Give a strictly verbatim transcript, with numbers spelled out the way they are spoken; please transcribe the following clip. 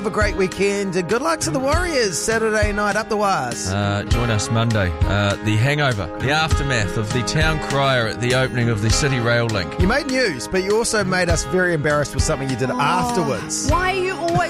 Have a great weekend and good luck to the Warriors Saturday night up the wires. Uh, join us Monday. Uh, the hangover, the aftermath of the town crier at the opening of the City Rail Link. You made news, but you also made us very embarrassed with something you did Oh, afterwards. Why are you always